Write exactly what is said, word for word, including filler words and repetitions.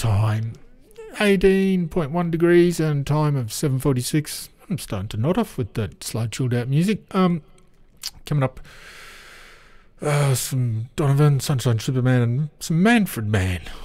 time eighteen point one degrees and time of seven forty-six. I'm starting to nod off with that slow, chilled out music. Um, coming up, uh, some Donovan, Sunshine Superman, and some Manfred Man.